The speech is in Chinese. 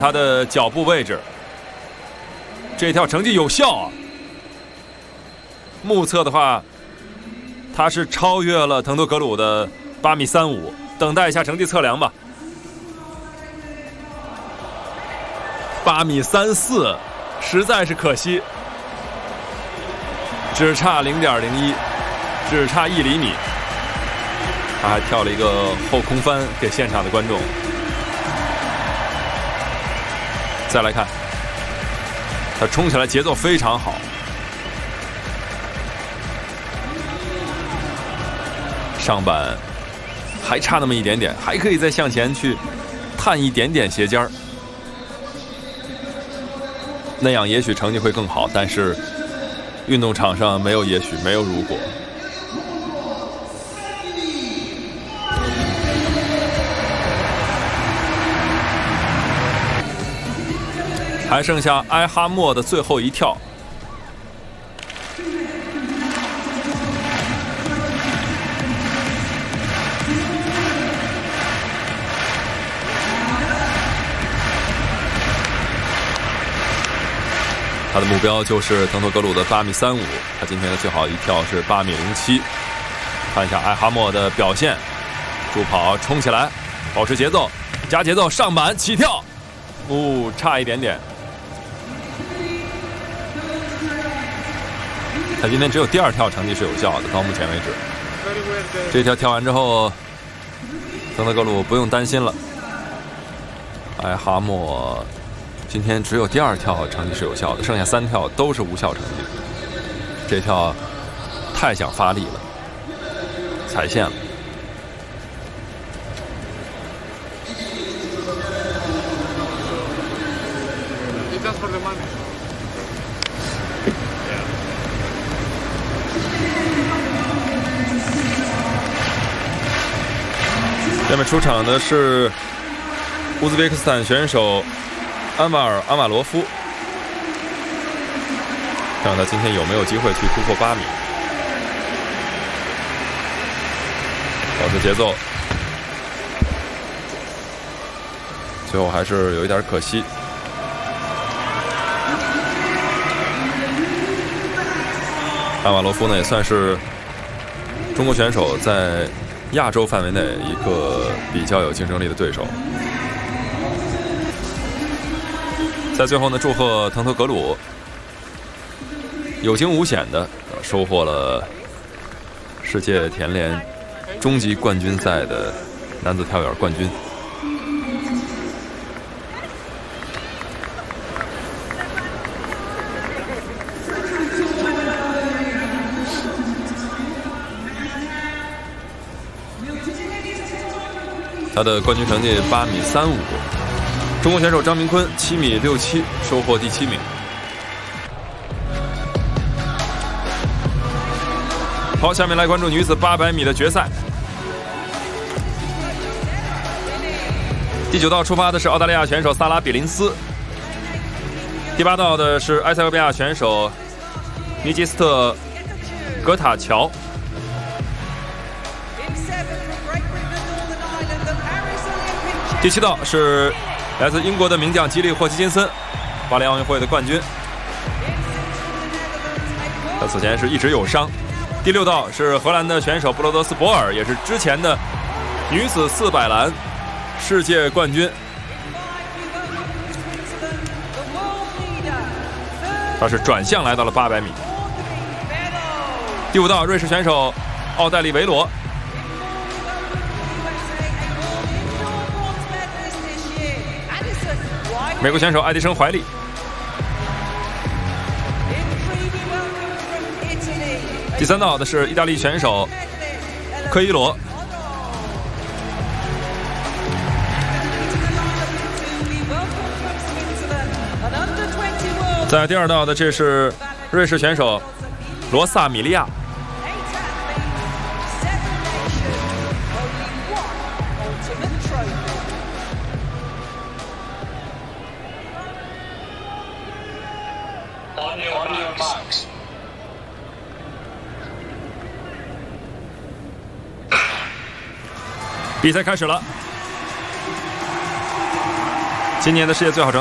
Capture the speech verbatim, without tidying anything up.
他的脚步位置，这跳成绩有效啊！目测的话，他是超越了腾托格鲁的八米三五，等待一下成绩测量吧。八米三四，实在是可惜，只差零点零一，只差一厘米。他还跳了一个后空翻给现场的观众。再来看，他冲起来节奏非常好，上板还差那么一点点，还可以再向前去探一点点斜尖儿，那样也许成绩会更好。但是运动场上没有也许，没有如果。还剩下埃哈默的最后一跳，他的目标就是腾托格鲁的八米三五，他今天的最好一跳是八米零七。看一下埃哈默的表现，助跑冲起来，保持节奏，加节奏，上板起跳，哦，差一点点。他今天只有第二跳成绩是有效的，到目前为止。这跳跳完之后，腾托格鲁不用担心了。埃哈默今天只有第二跳成绩是有效的，剩下三跳都是无效成绩。这跳太想发力了，踩线了。下面出场的是乌兹别克斯坦选手安瓦尔·阿马罗夫，看看他今天有没有机会去突破八米。保持节奏，最后还是有一点可惜。阿马罗夫呢，也算是中国选手在亚洲范围内一个比较有竞争力的对手。在最后呢，祝贺腾托格鲁有惊无险的收获了世界田联终极冠军赛的男子跳远冠军。他的冠军成绩八米三五，中国选手张明坤七米六七，收获第七名。好，下面来关注女子八百米的决赛。第九道出发的是澳大利亚选手萨拉比林斯，第八道的是埃塞俄比亚选手尼基斯特格塔乔。第七道是来自英国的名将基利霍奇金森，巴黎奥运会的冠军。他此前是一直有伤。第六道是荷兰的选手布罗德斯博尔，也是之前的女子四百栏世界冠军。他是转向来到了八百米。第五道瑞士选手奥黛丽维罗。美国选手爱迪生·怀利。第三道的是意大利选手科伊罗。在第二道的这是瑞士选手罗萨米利亚。比赛开始了， 今年的世界最好成